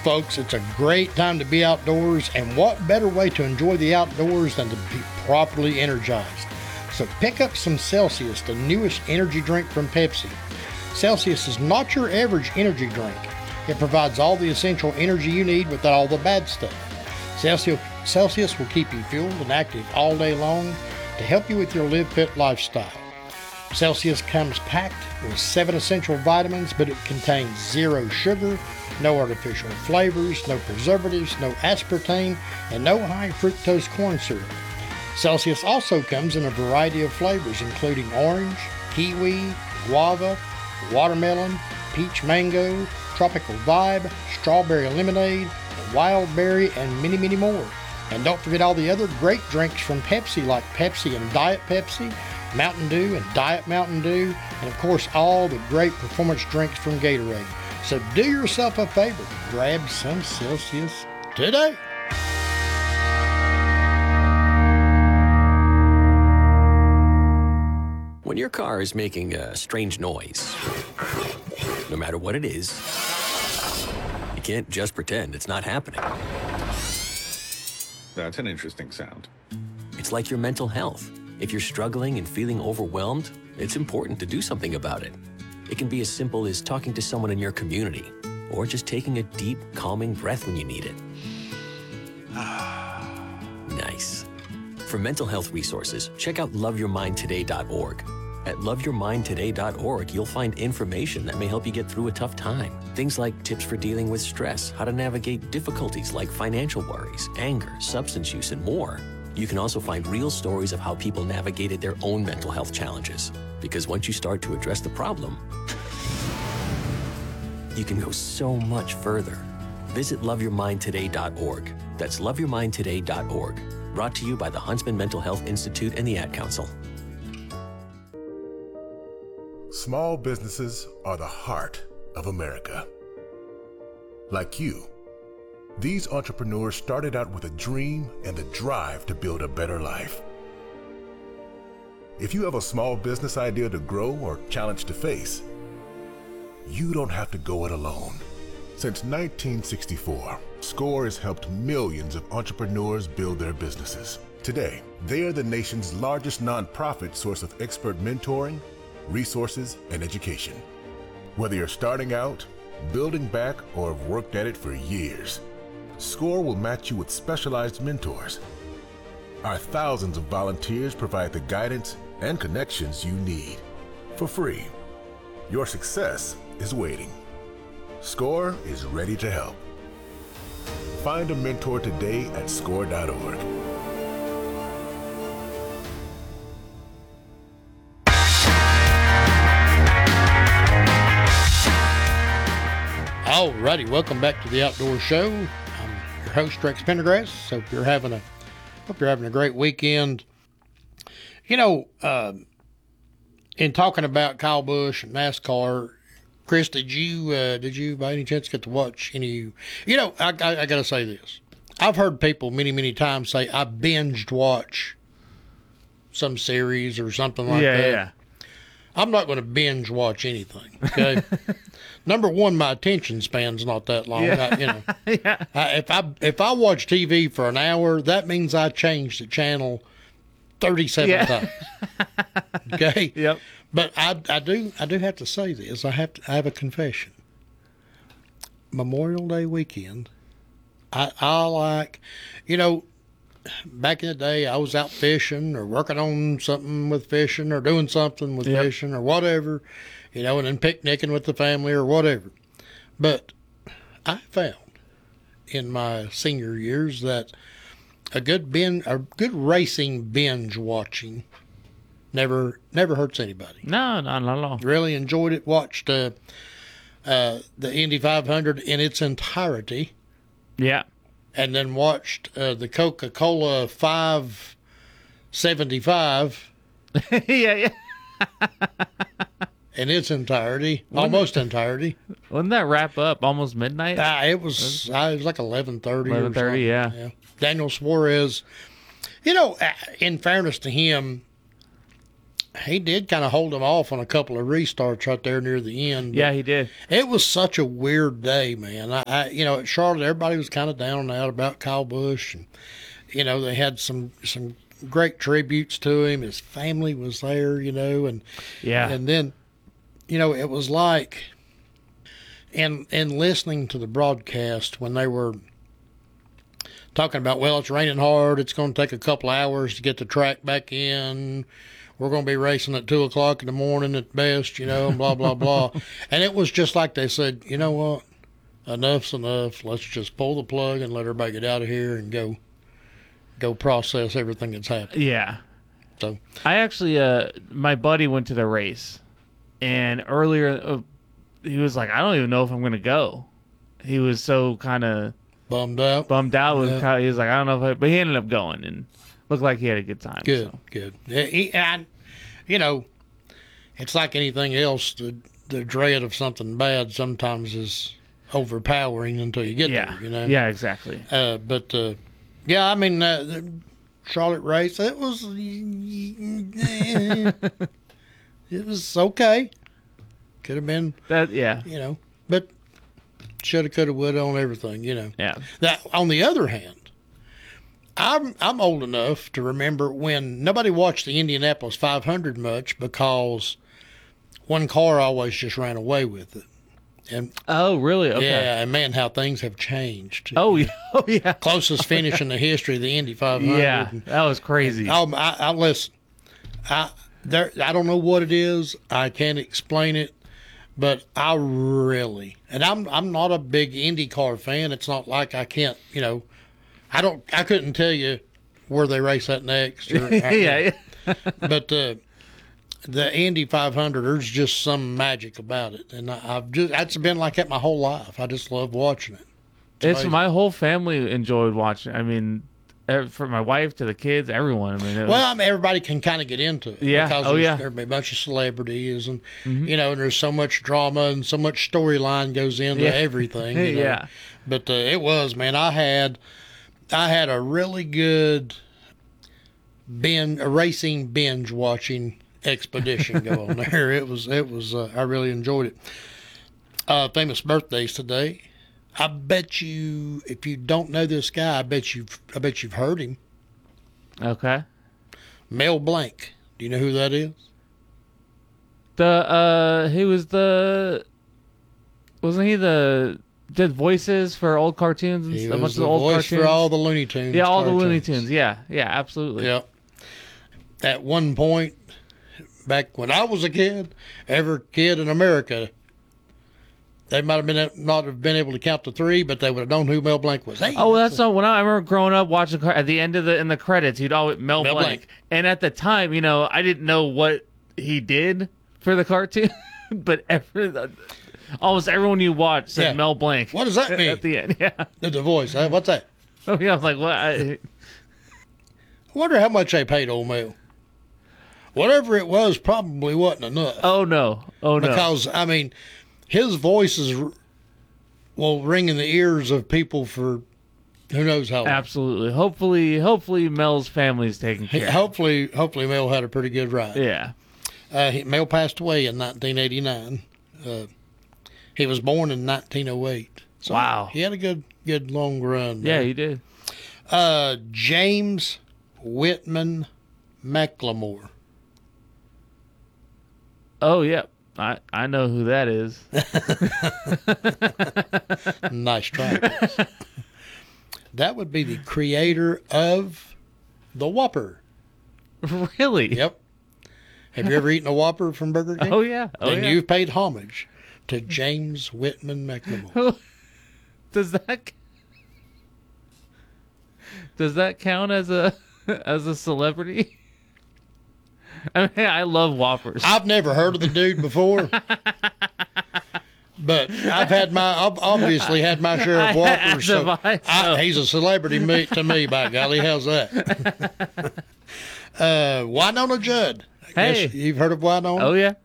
Folks, it's a great time to be outdoors, and what better way to enjoy the outdoors than to be properly energized? So pick up some Celsius, the newest energy drink from Pepsi. Celsius is not your average energy drink. It provides all the essential energy you need without all the bad stuff. Celsius will keep you fueled and active all day long to help you with your Live Fit lifestyle. Celsius comes packed with 7 essential vitamins, but it contains 0 sugar, no artificial flavors, no preservatives, no aspartame, and no high fructose corn syrup. Celsius also comes in a variety of flavors, including orange, kiwi, guava, watermelon, peach mango, tropical vibe, strawberry lemonade, wild berry, and many, many more. And don't forget all the other great drinks from Pepsi, like Pepsi and Diet Pepsi, Mountain Dew and Diet Mountain Dew, and of course all the great performance drinks from Gatorade. So do yourself a favor, grab some Celsius today. When your car is making a strange noise, no matter what it is, you can't just pretend it's not happening. That's an interesting sound. It's like your mental health. If you're struggling and feeling overwhelmed, it's important to do something about it. It can be as simple as talking to someone in your community, or just taking a deep, calming breath when you need it. Nice. For mental health resources, check out loveyourmindtoday.org. At loveyourmindtoday.org, you'll find information that may help you get through a tough time. Things like tips for dealing with stress, how to navigate difficulties like financial worries, anger, substance use, and more. You can also find real stories of how people navigated their own mental health challenges. Because once you start to address the problem, you can go so much further. Visit loveyourmindtoday.org. That's loveyourmindtoday.org. Brought to you by the Huntsman Mental Health Institute and the Ad Council. Small businesses are the heart of America. Like you, these entrepreneurs started out with a dream and the drive to build a better life. If you have a small business idea to grow or challenge to face, you don't have to go it alone. Since 1964, SCORE has helped millions of entrepreneurs build their businesses. Today, they are the nation's largest nonprofit source of expert mentoring, resources, and education. Whether you're starting out, building back, or have worked at it for years, SCORE will match you with specialized mentors. Our thousands of volunteers provide the guidance and connections you need for free. Your success is waiting. SCORE is ready to help. Find a mentor today at SCORE.org. Alrighty, welcome back to the Outdoor Show. I'm your host, Rex Pendergrass. Hope you're having a great weekend. You know, in talking about Kyle Busch and NASCAR, Chris, did you by any chance get to watch any? You know, I got to say this. I've heard people many times say I binged watch some series or something like that. Yeah. I'm not going to binge watch anything. Okay. Number one, my attention span's not that long. Yeah. If I watch TV for an hour, that means I change the channel 37 times. Okay. Yep. But I do have to say this. I have a confession. Memorial Day weekend, I like, you know, back in the day, I was out fishing or working on something with fishing or doing something with fishing or whatever, you know, and then picnicking with the family or whatever. But I found in my senior years that a good racing binge watching never hurts anybody. No, not at all. Really enjoyed it. Watched the Indy 500 in its entirety. Yeah. And then watched the Coca-Cola 575. Yeah. In its entirety, almost entirety. Wouldn't that wrap up almost midnight? It was like 11:30. 11:30, yeah. Daniel Suarez, you know, in fairness to him, he did kind of hold them off on a couple of restarts right there near the end. Yeah, he did. It was such a weird day, man. At Charlotte, everybody was kind of down and out about Kyle Busch, and they had some great tributes to him. His family was there, and Yeah. and then, it was like, in listening to the broadcast when they were talking about, well, it's raining hard. It's going to take a couple hours to get the track back in. We're going to be racing at 2 o'clock in the morning at best, and blah, blah, blah. And it was just like they said, you know what? Enough's enough. Let's just pull the plug and let everybody get out of here and go process everything that's happened. Yeah. So I actually, my buddy went to the race, and earlier he was like, I don't even know if I'm going to go. He was so kind of bummed out. Yeah. He was like, I don't know but he ended up going and looked like he had a good time. Good, so. good. And, it's like anything else. The dread of something bad sometimes is overpowering until you get there, Yeah, exactly. The Charlotte race, it was okay. Could have been That, yeah. But shoulda, coulda, woulda on everything, Yeah. That, on the other hand, I'm old enough to remember when nobody watched the Indianapolis 500 much because one car always just ran away with it. And Oh, really? Okay. yeah, and man, how things have changed. Oh, yeah. Oh, yeah. Closest finish in the history of the Indy 500. Yeah, that was crazy. I listen. I don't know what it is. I can't explain it, but I really, and I'm not a big IndyCar fan. It's not like I can't, I couldn't tell you where they race that next. Or, yeah. But the Indy 500, there's just some magic about it, and that's been like that my whole life. I just love watching it. It's amazing. my whole family enjoyed watching. I mean, from my wife to the kids, everyone. I mean, Everybody can kind of get into it. Yeah. Because there's a bunch of celebrities, and and there's so much drama and so much storyline goes into everything. Yeah. But it was, man. I had a really good racing binge watching expedition go on there. It was. I really enjoyed it. Famous birthdays today. I bet you, if you don't know this guy, I bet you've heard him. Okay. Mel Blanc. Do you know who that is? Wasn't he did voices for old cartoons and He a bunch was of the the old voice cartoons? for all the Looney Tunes. Yeah, all the Looney cartoons. Tunes. Yeah, absolutely. Yeah. At one point, back when I was a kid, every kid in America, they might have not have been able to count to 3, but they would have known who Mel Blanc was. Hey, Oh, that's not when I remember growing up watching at the end of in the credits, he'd always Mel Mel Blanc. Blanc. And at the time, I didn't know what he did for the cartoon, but almost everyone you watch said Yeah. Mel Blanc. What does that mean? At the end, yeah. the voice. Huh? What's that? Oh yeah, I was like, what? I wonder how much they paid old Mel. Whatever it was, probably wasn't enough. Oh no. Because I mean, his voice will ring in the ears of people for who knows how long. Absolutely. Hopefully Mel's family's taken care of. Hopefully Mel had a pretty good ride. Yeah. Mel passed away in 1989. He was born in 1908. So Wow. He had a good long run. Yeah, he did. James Whitman McLemore. Oh yeah. I know who that is. Nice try. That would be the creator of the Whopper. Really? Yep. Have you ever eaten a Whopper from Burger King? Oh yeah. Oh Then yeah. you've paid homage to James Whitman McLemore. Does that count as a celebrity? I mean, I love Whoppers. I've never heard of the dude before, but I've obviously had my share of Whoppers. So he's a celebrity to me, by golly. How's that? Winona Judd. Hey. You've heard of Winona? Oh yeah.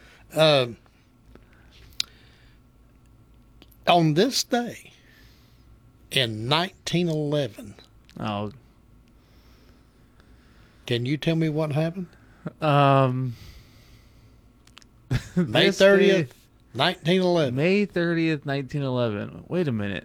On this day in 1911, Oh, can you tell me what happened? May This day- 30th, 1911. May 30th, 1911. Wait a minute.